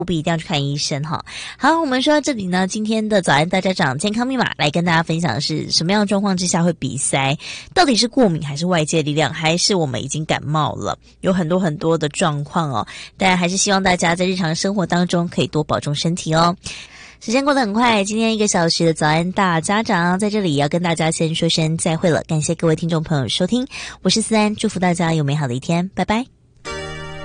务必一定要去看医生哈。好，我们说到这里呢，今天的早安大家长健康密码来跟大家分享的是什么样的状况之下会鼻塞？到底是过敏还是外界力量，还是我们已经感冒了？有很多的状况哦，但还是希望大家在日常生活当中可以多保重身体哦。时间过得很快，今天1个小时的早安大家长在这里也要跟大家先说声再会了，感谢各位听众朋友收听，我是思安，祝福大家有美好的一天，拜拜。